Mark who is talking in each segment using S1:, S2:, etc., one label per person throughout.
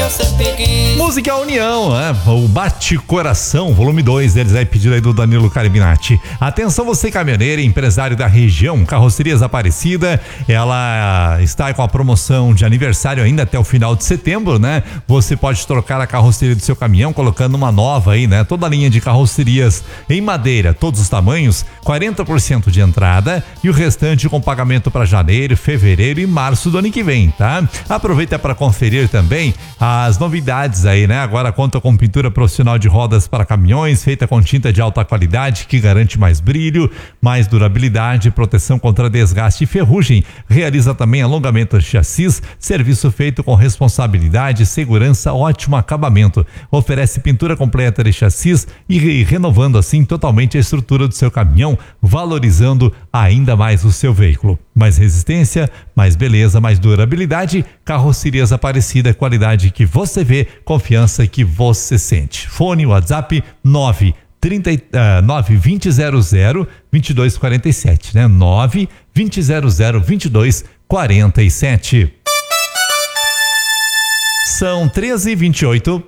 S1: eu sempre quis.
S2: Música União, o Bate Coração, volume 2 deles aí, pedido aí do Danilo Carminati. Atenção você caminhoneiro, empresário da região, Carrocerias Aparecida, ela está com a promoção de aniversário ainda até o final de setembro, né? Você pode trocar a carroceria do seu caminhão colocando uma nova aí, né? Toda a linha de carrocerias em madeira, todos os tamanhos, 40% de entrada e o restante com pagamento para janeiro, fevereiro e março do ano que vem, tá? Aproveita para conferir também as novidades aí, né? Agora conta com pintura profissional de rodas para caminhões, feita com tinta de alta qualidade que garante mais brilho, mais durabilidade, proteção contra desgaste e ferrugem. Realiza também alongamento de chassis, serviço feito com responsabilidade, segurança, ótimo acabamento. Oferece pintura completa de chassis e renovando assim totalmente a estrutura do seu caminhão, valorizando ainda mais o seu veículo. Mais resistência, mais beleza, mais durabilidade. Carrocerias Aparecida, qualidade que você vê, confiança que você sente. Fone, WhatsApp 92000-2247, né? 92000-2247. São 13h28.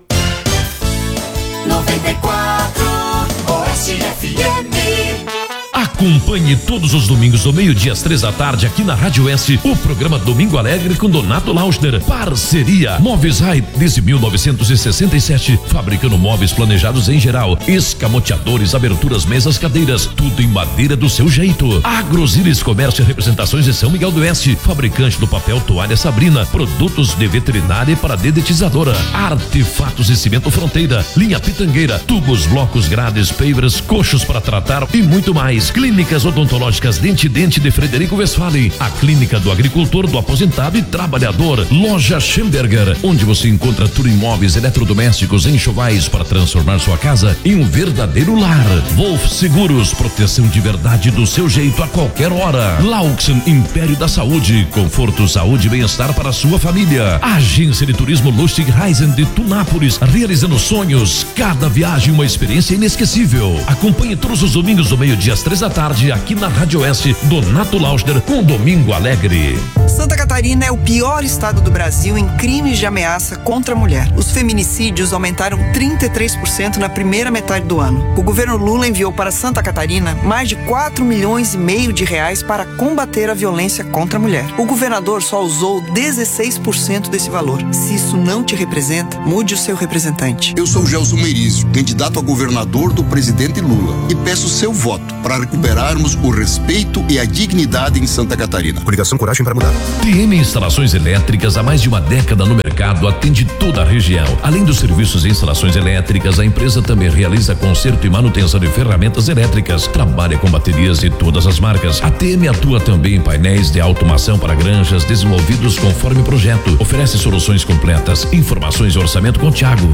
S1: 94 Oeste FM.
S3: Acompanhe todos os domingos do meio-dia às 3 da tarde aqui na Rádio Oeste o programa Domingo Alegre com Donato Lauschner. Parceria Móveis Rai desde 1967, fabricando móveis planejados em geral, escamoteadores, aberturas, mesas, cadeiras, tudo em madeira do seu jeito. Agrosilis Comércio e Representações de São Miguel do Oeste, fabricante do papel toalha Sabrina, produtos de veterinária para dedetizadora, Artefatos e Cimento Fronteira, linha Pitangueira, tubos, blocos, grades, pavers, coxos para tratar e muito mais. Clínicas Odontológicas Dente de Frederico Westphalen, a clínica do agricultor, do aposentado e trabalhador. Loja Schemberger, onde você encontra tudo em móveis, eletrodomésticos, enxovais para transformar sua casa em um verdadeiro lar. Wolf Seguros, proteção de verdade do seu jeito a qualquer hora. Laux Império da Saúde, conforto, saúde e bem-estar para a sua família. Agência de Turismo Lustig Reisen de Tunápolis, realizando sonhos. Cada viagem uma experiência inesquecível. Acompanhe todos os domingos do meio-dia às 3 da tarde aqui na Rádio Oeste, Donato Lauschner com Domingo Alegre.
S4: Santa Catarina é o pior estado do Brasil em crimes de ameaça contra a mulher. Os feminicídios aumentaram 33% na primeira metade do ano. O governo Lula enviou para Santa Catarina mais de 4,5 milhões de reais para combater a violência contra a mulher. O governador só usou 16% desse valor. Se isso não te representa, mude o seu representante.
S5: Eu sou Gelson Meirizio, candidato a governador do presidente Lula, e peço seu voto para recuperarmos o respeito e a dignidade em Santa Catarina.
S6: Coligação Coragem para Mudar.
S3: TM Instalações Elétricas, há mais de uma década no mercado, atende toda a região. Além dos serviços de instalações elétricas, a empresa também realiza conserto e manutenção de ferramentas elétricas. Trabalha com baterias de todas as marcas. A TM atua também em painéis de automação para granjas desenvolvidos conforme projeto. Oferece soluções completas. Informações e orçamento com Thiago,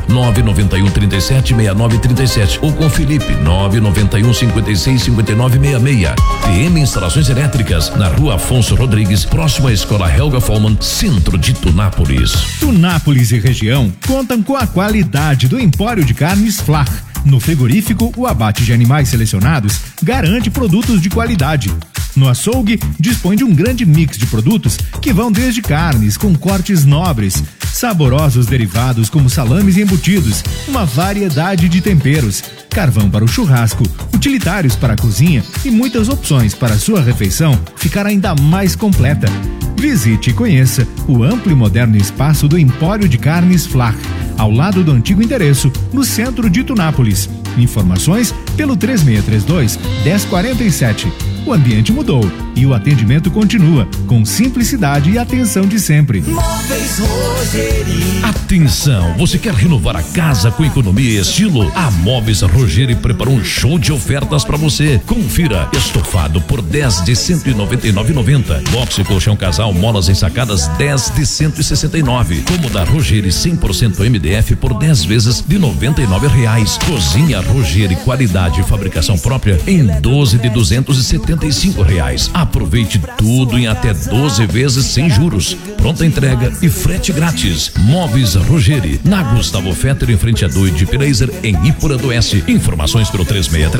S3: 991376937 ou com Felipe, 991565966. TM Instalações Elétricas, na Rua Afonso Rodrigues, próximo à Escola Helga Follmann, centro de Tunápolis.
S7: Tunápolis e região contam com a qualidade do Empório de Carnes Flach. No frigorífico, o abate de animais selecionados garante produtos de qualidade. No açougue, dispõe de um grande mix de produtos que vão desde carnes com cortes nobres, saborosos derivados como salames e embutidos, uma variedade de temperos, carvão para o churrasco, utilitários para a cozinha e muitas opções para a sua refeição ficar ainda mais completa. Visite e conheça o amplo e moderno espaço do Empório de Carnes Flach, ao lado do antigo endereço, no centro de Tunápolis. Informações pelo 3632-1047. O ambiente mudou e o atendimento continua com simplicidade e atenção de sempre.
S1: Móveis Rogeri.
S3: Atenção, você quer renovar a casa com economia e estilo? A Móveis Rogeri preparou um show de ofertas para você. Confira: estofado por 10 de 199,90. Boxe colchão casal molas ensacadas 10 de 169. Cômoda Rogeri 100% MDF por 10 vezes de R$99. Cozinha Rogeri qualidade e fabricação própria em 12 de R$275. Aproveite tudo em até 12 vezes sem juros. Pronta entrega e frete grátis. Móveis Rogeri, na Gustavo Fetter, em frente a Duide Pirazer, em Ipura do Oeste. Informações pelo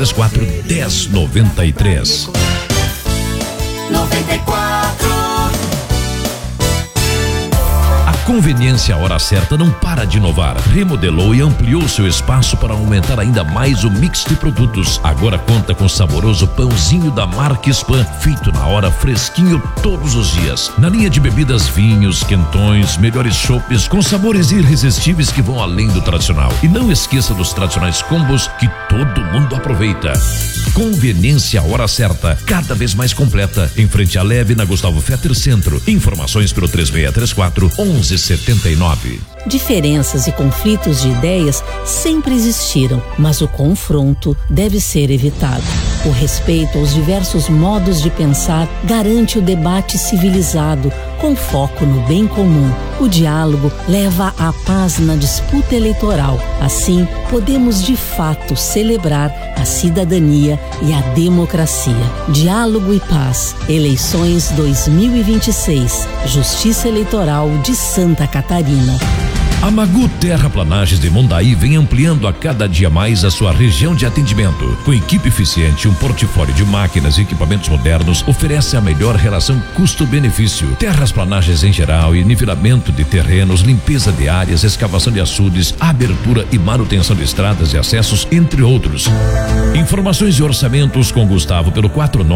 S3: 3634-1093.
S1: 94.
S3: Conveniência Hora Certa não para de inovar. Remodelou e ampliou seu espaço para aumentar ainda mais o mix de produtos. Agora conta com saboroso pãozinho da marca Spam, feito na hora, fresquinho todos os dias. Na linha de bebidas, vinhos, quentões, melhores chopes com sabores irresistíveis que vão além do tradicional. E não esqueça dos tradicionais combos que todo mundo aproveita. Conveniência Hora Certa, cada vez mais completa, em frente à Leve, na Gustavo Fetter Centro. Informações pelo 3634-1179.
S6: Diferenças e conflitos de ideias sempre existiram, mas o confronto deve ser evitado. O respeito aos diversos modos de pensar garante o debate civilizado, com foco no bem comum. O diálogo leva à paz na disputa eleitoral. Assim, podemos de fato celebrar a cidadania e a democracia. Diálogo e paz. Eleições 2026. Justiça Eleitoral de Santa Catarina.
S3: A Magu Terraplanagens de Mondaí vem ampliando a cada dia mais a sua região de atendimento. Com equipe eficiente, um portfólio de máquinas e equipamentos modernos, oferece a melhor relação custo-benefício. Terraplanagens em geral e nivelamento de terrenos, limpeza de áreas, escavação de açudes, abertura e manutenção de estradas e acessos, entre outros. Informações e orçamentos com Gustavo pelo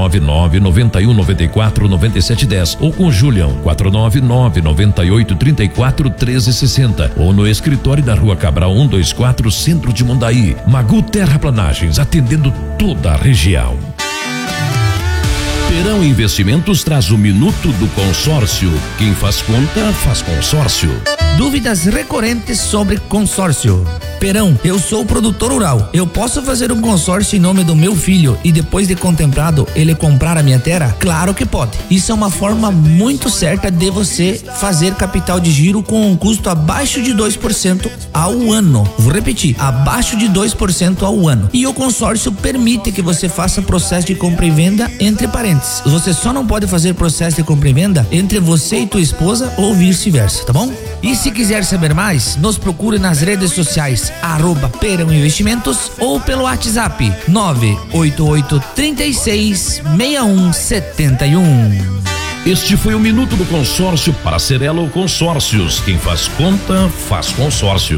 S3: 499-9194-9710 ou com Julião 499-9834-1360 ou no escritório da Rua Cabral 124, Centro de Mondaí. Magu Terraplanagens, atendendo toda a região. Perão Investimentos traz o Minuto do Consórcio. Quem faz conta, faz consórcio.
S8: Dúvidas recorrentes sobre consórcio. Perão, eu sou produtor rural. Eu posso fazer um consórcio em nome do meu filho e depois de contemplado ele comprar a minha terra? Claro que pode. Isso é uma forma muito certa de você fazer capital de giro com um custo abaixo de 2% ao ano. Vou repetir, abaixo de 2% ao ano. E o consórcio permite que você faça processo de compra e venda entre parentes. Você só não pode fazer processo de compra e venda entre você e tua esposa ou vice-versa, tá bom? E se quiser saber mais, nos procure nas redes sociais @Perão Investimentos ou pelo WhatsApp 988366171.
S3: Este foi o Minuto do Consórcio para Cerelo Consórcios. Quem faz conta, faz consórcio.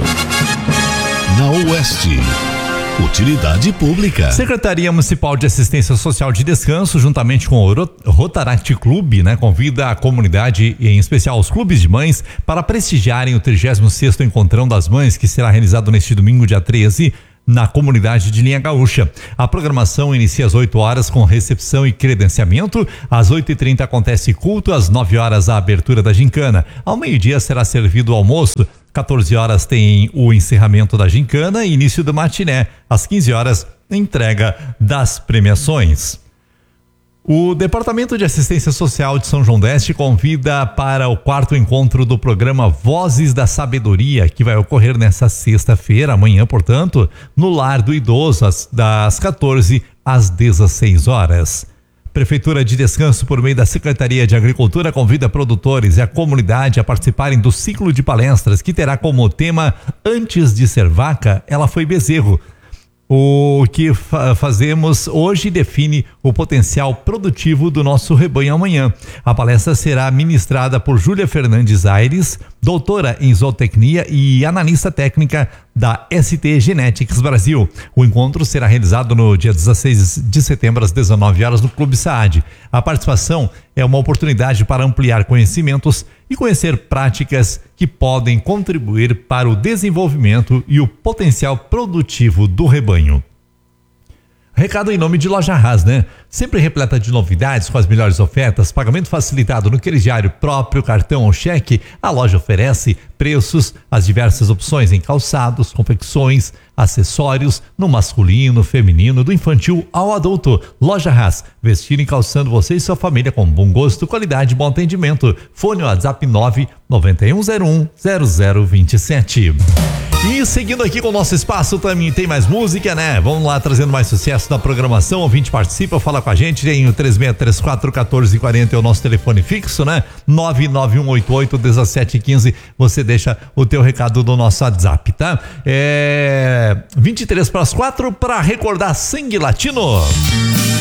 S9: Na Oeste, utilidade pública.
S2: Secretaria Municipal de Assistência Social de Descanso, juntamente com o Rotaract Clube, convida a comunidade, e em especial os clubes de mães, para prestigiarem o 36º Encontrão das Mães, que será realizado neste domingo, dia 13, na comunidade de Linha Gaúcha. A programação inicia às 8 horas com recepção e credenciamento. Às 8h30 acontece culto, às 9 horas a abertura da gincana. Ao meio-dia será servido o almoço. 14 horas tem o encerramento da gincana e início do matiné. Às 15 horas, entrega das premiações. O Departamento de Assistência Social de São João d'Este convida para o 4º encontro do programa Vozes da Sabedoria, que vai ocorrer nesta sexta-feira, amanhã, portanto, no Lar do Idoso, das 14 às 16 horas. Prefeitura de Descanso, por meio da Secretaria de Agricultura, convida produtores e a comunidade a participarem do ciclo de palestras que terá como tema Antes de ser vaca, ela foi bezerro. O que fazemos hoje define o potencial produtivo do nosso rebanho amanhã. A palestra será ministrada por Júlia Fernandes Aires, doutora em zootecnia e analista técnica da ST Genetics Brasil. O encontro será realizado no dia 16 de setembro, às 19 horas, no Clube Saad. A participação é uma oportunidade para ampliar conhecimentos e conhecer práticas que podem contribuir para o desenvolvimento e o potencial produtivo do rebanho. Recado em nome de Loja Haas, Sempre repleta de novidades com as melhores ofertas, pagamento facilitado no crediário, próprio cartão ou cheque. A loja oferece preços, as diversas opções em calçados, confecções, acessórios, no masculino, feminino, do infantil ao adulto. Loja Haas, vestindo e calçando você e sua família com bom gosto, qualidade e bom atendimento. Fone WhatsApp 991010027. E seguindo aqui com o nosso espaço, também tem mais música, Vamos lá, trazendo mais sucesso na programação. O ouvinte participa, fala com a gente, tem o 3634-1440 é o nosso telefone fixo, 99188-1715. Você deixa o teu recado no nosso WhatsApp, tá? 23 para as 4 para recordar Sangue Latino.